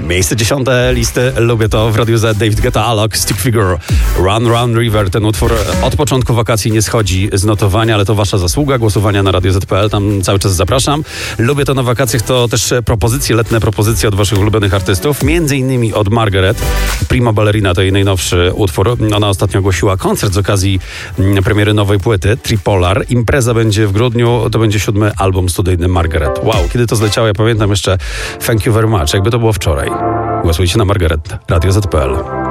Miejsce 10 listy Lubię to w Radiu Z. David Guetta, Alok, Stick Figure, Run Run River. Ten utwór od początku wakacji nie schodzi z notowania, ale to wasza zasługa. Głosowania na Radio Z.pl, tam cały czas zapraszam. Lubię to na wakacjach, to też propozycje, letnie propozycje od waszych ulubionych artystów. Między innymi od Margaret, Prima Ballerina, to jej najnowszy utwór. Ona ostatnio ogłosiła koncert z okazji premiery nowej płyty, Tripolar. Impreza będzie w grudniu, to będzie 7. album studyjny Margaret. Wow, kiedy to zleciało, ja pamiętam jeszcze Thank You Very Much, jakby to było wczoraj. Głosujcie na Margaret, Radio Z.pl.